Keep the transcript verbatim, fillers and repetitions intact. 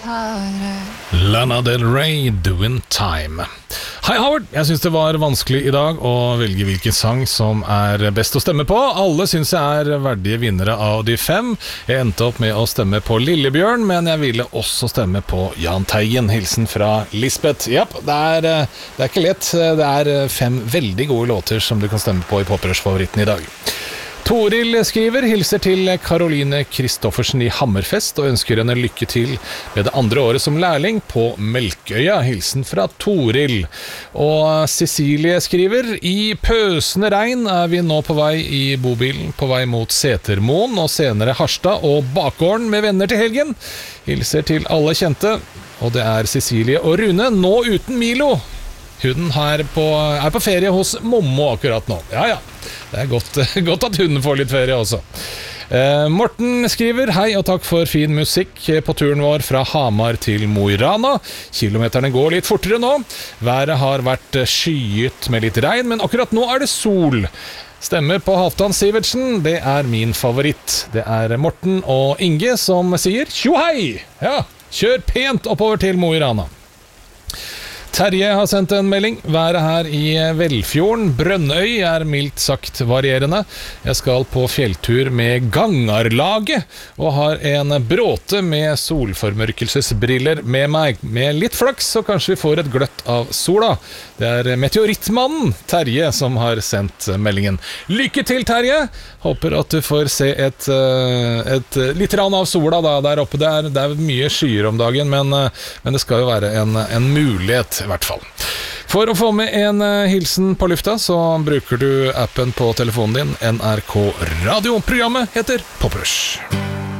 Lana Del Rey, Doing Time. Hei Howard, jeg synes det var vanskelig i dag å velge hvilken sang som er best å stemme på. Alle synes jeg er verdige vinnere av de fem. Jeg endte opp med å stemme på Lillebjørn, men jeg ville også stemme på Jahn Teigen. Hilsen fra Lisbeth. Japp, det er, det er ikke lett. Det er fem veldig gode låter som du kan stemme på i Poprush-favoritten i dag. Toril skriver, hilser til Caroline Kristoffersen i Hammerfest og ønsker henne lykke til med det andre året som lærling på Melkøya. Hilsen fra Toril. Og Cecilie skriver, i pøsende regn er vi nå på vei i bobilen, på vei mot Setermoen og senere Harstad og bakgården med venner til helgen. Hilser til alle kjente, og det er Cecilie og Rune, nå uten Milo. Hunden her på, er på ferie hos Mommo akkurat nå. Ja, ja. Det er godt, godt at hunden får litt ferie også. Eh, Morten skriver, hei og takk for fin musikk på turen vår fra Hamar til Mo i Rana. Kilometerne går litt fortere nå. Været har vært skyet med litt regn, men akkurat nå er det sol. Stemmer på Halvdan Sivertsen, det er min favoritt. Det er Morten og Inge som sier, tjo hei! Ja, kjør pent oppover til Mo i Rana. Terje har sendt en melding. Været her i Velfjorden, Brønnøy, er mildt sagt varierende. Jeg skal på fjelltur med Gangarlaget og har en bråte med solformørkelsesbriller med meg. Med litt flaks, så kanskje vi får et gløtt av sola. Det er meteorittmannen Terje som har sendt meldingen. Lykke til, Terje! Håper at du får se et, et litt rann av sola da, der oppe. Det er, det er mye skyer om dagen, men, men det skal jo være en, en mulighet i hvert fall. For å få med en hilsen på lufta, så bruker du appen på telefonen din. N R K radioprogrammet heter Poprush.